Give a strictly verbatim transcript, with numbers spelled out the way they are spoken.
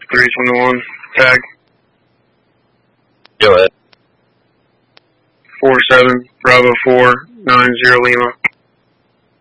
three twenty-one, tag. Go ahead. four seven, Bravo four, nine zero Lima.